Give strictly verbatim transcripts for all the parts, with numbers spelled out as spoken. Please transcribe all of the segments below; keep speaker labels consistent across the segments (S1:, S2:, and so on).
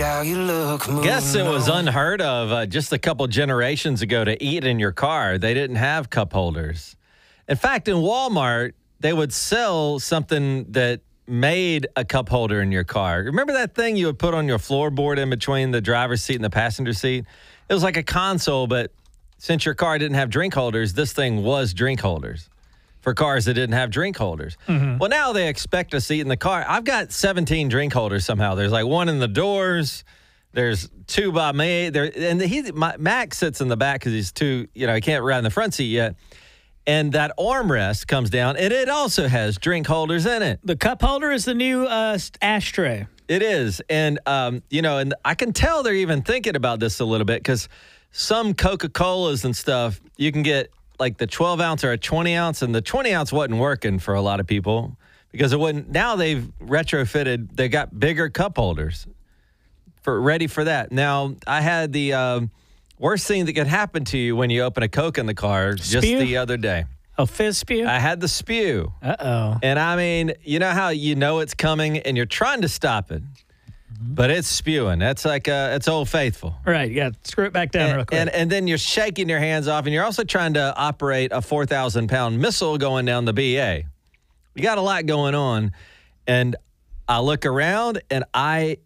S1: how you look.
S2: Guess it was unheard of uh, just a couple generations ago to eat in your car. They didn't have cup holders. In fact, in Walmart, they would sell something that made a cup holder in your car. Remember that thing you would put on your floorboard in between the driver's seat and the passenger seat? It was like a console, but since your car didn't have drink holders, this thing was drink holders for cars that didn't have drink holders. Mm-hmm. Well, now they expect us to eat in the car. I've got seventeen drink holders somehow. There's like one in the doors. There's two by me. There, and he, my, Max sits in the back because he's too, you know, he can't ride in the front seat yet. And that armrest comes down, and it also has drink holders in it.
S3: The cup holder is the new uh, ashtray.
S2: It is. And, um, you know, and I can tell they're even thinking about this a little bit because some Coca-Colas and stuff, you can get like the twelve ounce or a twenty ounce, and the twenty ounce wasn't working for a lot of people because it wouldn't. Now they've retrofitted, they got bigger cup holders for ready for that. Now, I had the um, worst thing that could happen to you when you open a Coke in the car just
S3: Spew?
S2: the other day.
S3: Oh, fizz spew?
S2: I had the spew.
S3: Uh-oh.
S2: And I mean, you know how you know it's coming and you're trying to stop it, mm-hmm. but it's spewing. That's like, uh, it's Old Faithful.
S3: Right, yeah, screw it back down
S2: and,
S3: real quick.
S2: And, and then you're shaking your hands off, and you're also trying to operate a four thousand pound missile going down the B A. You got a lot going on. And I look around, and I...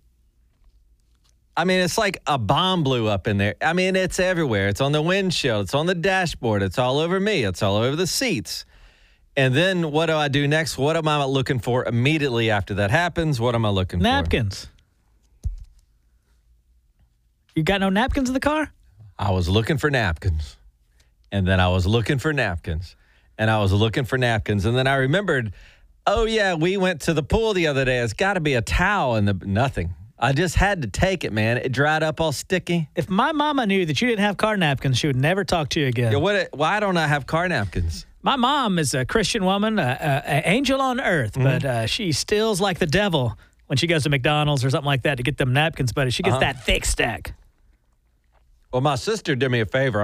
S2: I mean, it's like a bomb blew up in there. I mean, it's everywhere. It's on the windshield. It's on the dashboard. It's all over me. It's all over the seats. And then what do I do next? What am I looking for immediately after that happens? What am I looking
S3: napkins. for? Napkins. You got no napkins in the car?
S2: I was looking for napkins. And then I was looking for napkins. And I was looking for napkins. And then I remembered, oh, yeah, we went to the pool the other day. It's got to be a towel and the nothing. I just had to take it, man. It dried up all sticky.
S3: If my mama knew that you didn't have car napkins, she would never talk to you again.
S2: Yeah, what, why don't I have car napkins?
S3: My mom is a Christian woman, an angel on earth, mm-hmm. but uh, she steals like the devil when she goes to McDonald's or something like that to get them napkins, but she gets uh-huh. that thick stack.
S2: Well, my sister did me a favor.